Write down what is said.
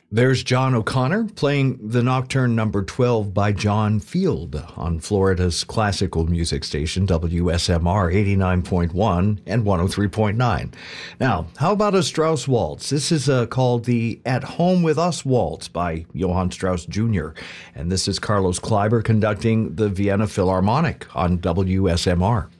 There's John O'Connor playing the Nocturne number 12 by John Field on Florida's classical music station, WSMR 89.1 and 103.9. Now, how about a Strauss waltz? This is called the At Home With Us Waltz by Johann Strauss Jr. And this is Carlos Kleiber conducting the Vienna Philharmonic on WSMR.